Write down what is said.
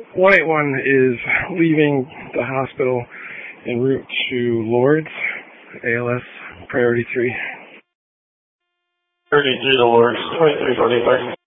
181 is leaving the hospital en route to Lourdes, ALS priority 3. Priority 3 to Lourdes, 2345.